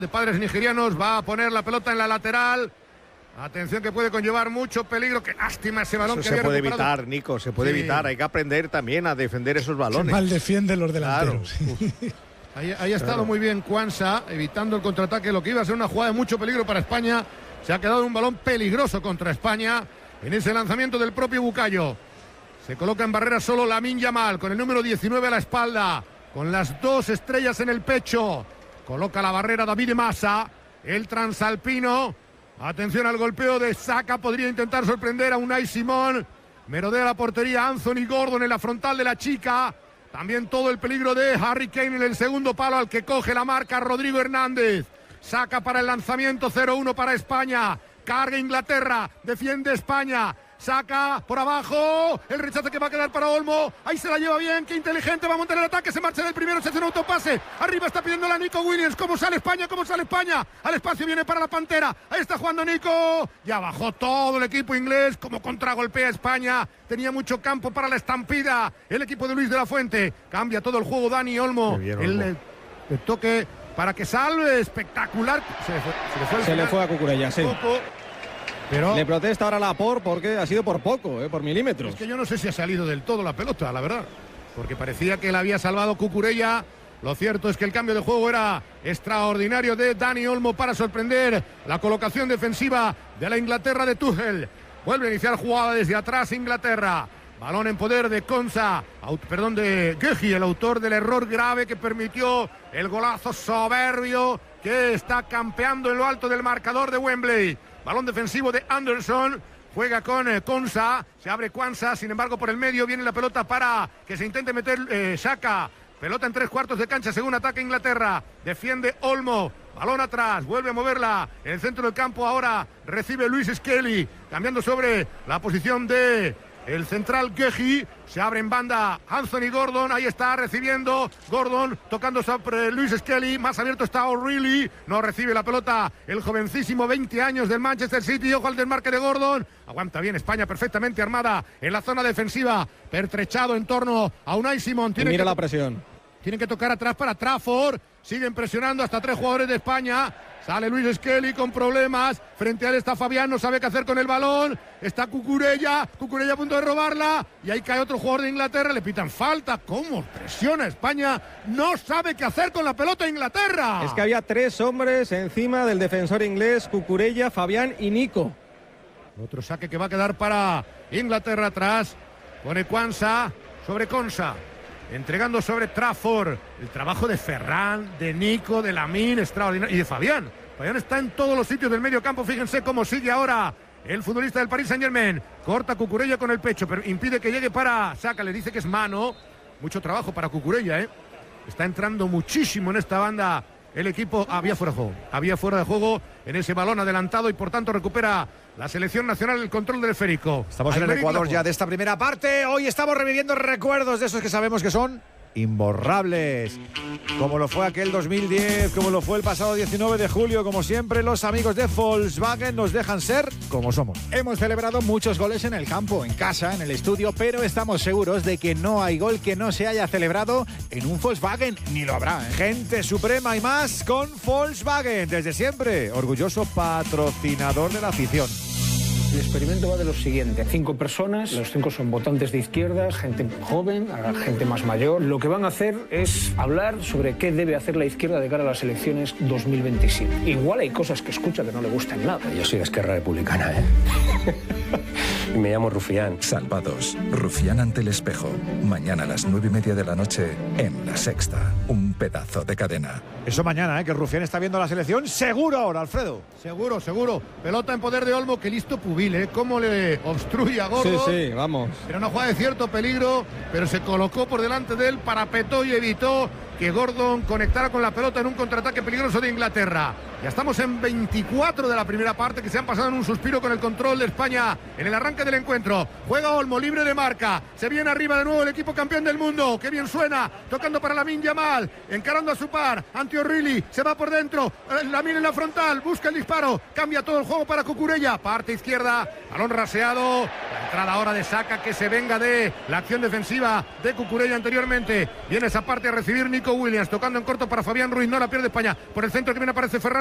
de padres nigerianos, va a poner la pelota en la lateral. Atención que puede conllevar mucho peligro. Qué lástima ese balón. Eso que se puede recuperado. evitar, Nico, se puede evitar. Hay que aprender también a defender esos balones. Qué mal defienden los delanteros. Claro. Ahí ha estado muy bien Quansah, evitando el contraataque, lo que iba a ser una jugada de mucho peligro para España. Se ha quedado un balón peligroso contra España en ese lanzamiento del propio Bukayo. Se coloca en barrera solo Lamine Yamal, con el número 19 a la espalda, con las 2 estrellas en el pecho. Coloca la barrera David Massa, el transalpino. Atención al golpeo de Saka, podría intentar sorprender a Unai Simón. Merodea la portería Anthony Gordon en la frontal de la chica. También todo el peligro de Harry Kane en el segundo palo, al que coge la marca Rodrigo Hernández. Saca para el lanzamiento, 0-1 para España. Carga Inglaterra, defiende España. Saca por abajo, el rechazo que va a quedar para Olmo. Ahí se la lleva bien, qué inteligente, va a montar el ataque, se marcha del primero, se hace un autopase. Arriba está pidiéndola Nico Williams. ¿Cómo sale España? ¿Cómo sale España? Al espacio viene para la Pantera. Ahí está jugando Nico. Ya bajó todo el equipo inglés, como contragolpea España. Tenía mucho campo para la estampida. El equipo de Luis de la Fuente. Cambia todo el juego Dani Olmo. El toque para que salve, espectacular. Se le fue a Cucurella, sí. Pero le protesta ahora Laporte porque ha sido por poco, por milímetros. Es que yo no sé si ha salido del todo la pelota, la verdad. Porque parecía que la había salvado Cucurella. Lo cierto es que el cambio de juego era extraordinario de Dani Olmo para sorprender la colocación defensiva de la Inglaterra de Tuchel. Vuelve a iniciar jugada desde atrás Inglaterra. Balón en poder de de Guehi, el autor del error grave que permitió el golazo soberbio que está campeando en lo alto del marcador de Wembley. Balón defensivo de Anderson. Juega con Quansah. Se abre Quansah. Sin embargo, por el medio viene la pelota para que se intente meter Saka. Pelota en 3/4 de cancha según ataca Inglaterra. Defiende Olmo. Balón atrás. Vuelve a moverla. En el centro del campo ahora recibe Luis Skelly. Cambiando sobre la posición de el central Guehi. Se abre en banda Anthony Gordon. Ahí está recibiendo Gordon. Tocando sobre Luis Skelly. Más abierto está O'Reilly. No recibe la pelota el jovencísimo 20 años del Manchester City. Ojo al desmarque de Gordon. Aguanta bien España, perfectamente armada en la zona defensiva. Pertrechado en torno a Unai Simón. Mira la presión. Tienen que tocar atrás para Trafford. Siguen presionando hasta 3 jugadores de España. Sale Luis Skelly con problemas. Frente a él está Fabián, no sabe qué hacer con el balón. Está Cucurella a punto de robarla. Y ahí cae otro jugador de Inglaterra. Le pitan falta. ¿Cómo presiona España? No sabe qué hacer con la pelota Inglaterra. Es que había 3 hombres encima del defensor inglés. Cucurella, Fabián y Nico. Otro saque que va a quedar para Inglaterra atrás. Pone Quansah sobre Quansah. Entregando sobre Trafford. El trabajo de Ferran, de Nico, de Lamine, extraordinario. Y de Fabián. Fabián está en todos los sitios del medio campo. Fíjense cómo sigue ahora el futbolista del Paris Saint-Germain. Corta Cucurella con el pecho, pero impide que llegue para Saka. Le dice que es mano. Mucho trabajo para Cucurella, Está entrando muchísimo en esta banda el equipo. Había fuera de juego en ese balón adelantado y por tanto recupera la selección nacional el control del esférico. Estamos en el Ecuador ya de esta primera parte. Hoy estamos reviviendo recuerdos de esos que sabemos que son imborrables, como lo fue aquel 2010, como lo fue el pasado 19 de julio. Como siempre, los amigos de Volkswagen nos dejan ser como somos. Hemos celebrado muchos goles en el campo, en casa, en el estudio, pero estamos seguros de que no hay gol que no se haya celebrado en un Volkswagen, ni lo habrá. Gente suprema y más con Volkswagen, desde siempre, orgulloso patrocinador de la afición. El experimento va de lo siguiente: 5 personas, los 5 son votantes de izquierdas, gente joven, gente más mayor. Lo que van a hacer es hablar sobre qué debe hacer la izquierda de cara a las elecciones 2027. Igual hay cosas que escucha que no le gustan nada. Yo soy de Esquerra Republicana, Y me llamo Rufián. Salvados. Rufián ante el espejo. Mañana a las 9:30 de la noche en La Sexta. Un pedazo de cadena. Eso mañana, que Rufián está viendo la selección. Seguro ahora, Alfredo. Seguro. Pelota en poder de Olmo, que listo Pubil, cómo le obstruye a Gordon. Sí, vamos. Era una jugada de cierto peligro, pero se colocó por delante de él, parapetó y evitó que Gordon conectara con la pelota en un contraataque peligroso de Inglaterra. Ya estamos en 24 de la primera parte, que se han pasado en un suspiro con el control de España en el arranque del encuentro. Juega Olmo, libre de marca. Se viene arriba de nuevo el equipo campeón del mundo. Qué bien suena. Tocando para Lamine Yamal. Encarando a su par. Ante O'Reilly. Se va por dentro. Lamine en la frontal. Busca el disparo. Cambia todo el juego para Cucurella. Parte izquierda. Balón raseado. La entrada ahora de Saka, que se venga de la acción defensiva de Cucurella anteriormente. Viene esa parte a recibir Nico Nico Williams tocando en corto para Fabián Ruiz, no la pierde España. Por el centro que viene aparece Ferran